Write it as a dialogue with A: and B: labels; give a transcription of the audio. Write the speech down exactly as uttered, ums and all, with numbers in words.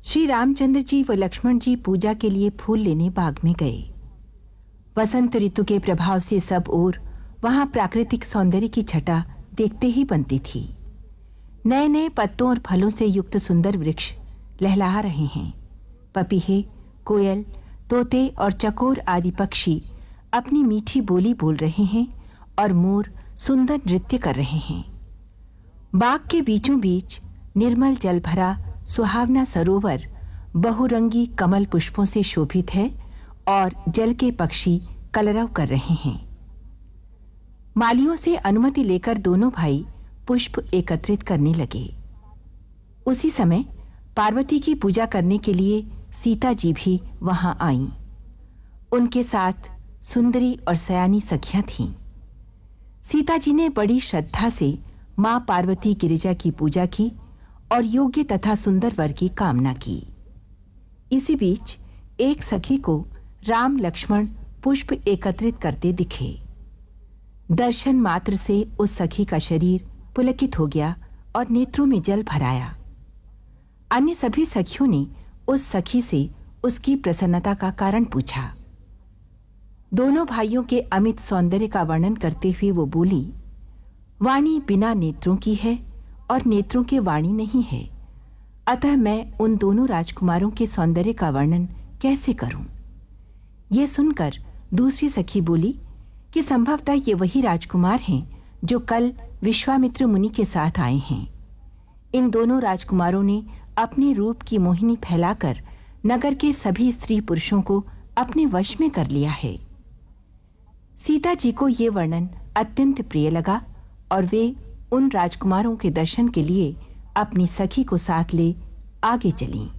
A: श्री रामचंद्र जी व लक्ष्मण जी पूजा के लिए फूल लेने बाग में गए। वसंत ऋतु के प्रभाव से सब ओर वहां प्राकृतिक सौंदर्य की छटा देखते ही बनती थी। नए नए पत्तों और फलों से युक्त सुंदर वृक्ष लहला रहे हैं। पपीहे, कोयल, तोते और चकोर आदि पक्षी अपनी मीठी बोली बोल रहे हैं और मोर सुंदर नृत्य कर रहे हैं। बाग के बीचों बीच निर्मल जल भरा सुहावना सरोवर बहुरंगी कमल पुष्पों से शोभित है और जल के पक्षी कलरव कर रहे हैं। मालियों से अनुमति लेकर दोनों भाई पुष्प एकत्रित करने लगे। उसी समय पार्वती की पूजा करने के लिए सीता जी भी वहां आईं। उनके साथ सुंदरी और सयानी सखियां थीं। सीता जी ने बड़ी श्रद्धा से मां पार्वती गिरिजा की पूजा की और योग्य तथा सुंदर वर की कामना की। इसी बीच एक सखी को राम लक्ष्मण पुष्प एकत्रित करते दिखे। दर्शन मात्र से उस सखी का शरीर पुलकित हो गया और नेत्रों में जल भराया। अन्य सभी सखियों ने उस सखी से उसकी प्रसन्नता का कारण पूछा। दोनों भाइयों के अमित सौंदर्य का वर्णन करते हुए वो बोली, वाणी बिना नेत्रों की है और नेत्रों के वाणी नहीं है, अतः मैं उन दोनों राजकुमारों के सौंदर्य का वर्णन कैसे करूं? ये सुनकर दूसरी सखी बोली कि संभवतः ये वही राजकुमार हैं जो कल विश्वामित्र मुनि के साथ आए हैं। इन दोनों राजकुमारों ने अपने रूप की मोहिनी फैलाकर नगर के सभी स्त्री पुरुषों को अपने वश में कर लिया है। सीता जी को ये वर्णन अत्यंत प्रिय लगा और वे उन राजकुमारों के दर्शन के लिए अपनी सखी को साथ ले आगे चलीं।